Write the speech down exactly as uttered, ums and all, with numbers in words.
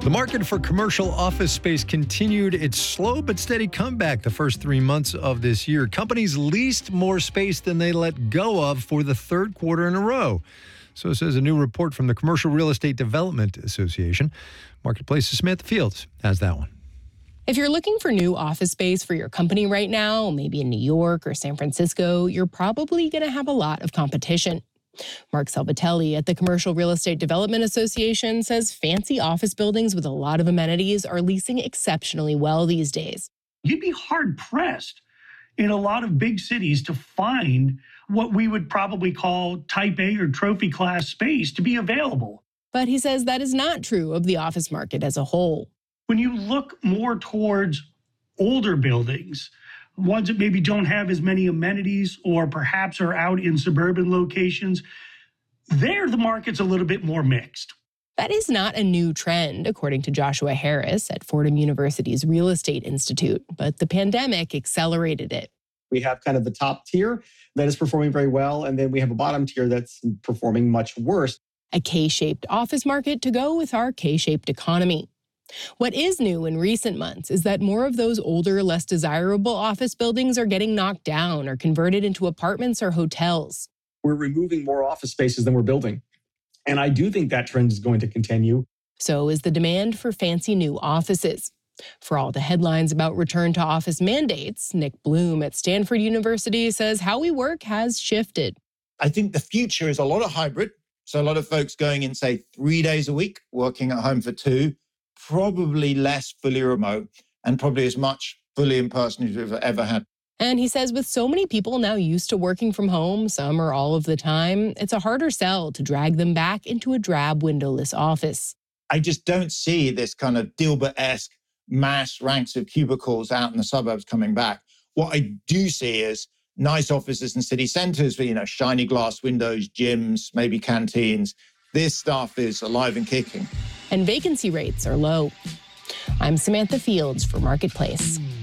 The market for commercial office space continued its slow but steady comeback the first three months of this year. Companies leased more space than they let go of for the third quarter in a row. So says a new report from the Commercial Real Estate Development Association. Marketplace's Samantha Fields has that one. If you're looking for new office space for your company right now, maybe in New York or San Francisco, you're probably going to have a lot of competition. Mark Salvatelli at the Commercial Real Estate Development Association says fancy office buildings with a lot of amenities are leasing exceptionally well these days. You'd be hard-pressed in a lot of big cities to find what we would probably call type A or trophy class space to be available. But he says that is not true of the office market as a whole. When you look more towards older buildings, ones that maybe don't have as many amenities or perhaps are out in suburban locations, there the market's a little bit more mixed. That is not a new trend, according to Joshua Harris at Fordham University's Real Estate Institute, but the pandemic accelerated it. We have kind of the top tier that is performing very well, and then we have a bottom tier that's performing much worse. A K-shaped office market to go with our K-shaped economy. What is new in recent months is that more of those older, less desirable office buildings are getting knocked down or converted into apartments or hotels. We're removing more office spaces than we're building. And I do think that trend is going to continue. So is the demand for fancy new offices. For all the headlines about return to office mandates, Nick Bloom at Stanford University says how we work has shifted. I think the future is a lot of hybrid. So a lot of folks going in, say, three days a week, working at home for two. Probably less fully remote and probably as much fully in person as we've ever had. And he says with so many people now used to working from home, some or all of the time, it's a harder sell to drag them back into a drab windowless office. I just don't see this kind of Dilbert-esque mass ranks of cubicles out in the suburbs coming back. What I do see is nice offices in city centers with, you know, shiny glass windows, gyms, maybe canteens. This stuff is alive and kicking. And vacancy rates are low. I'm Samantha Fields for Marketplace.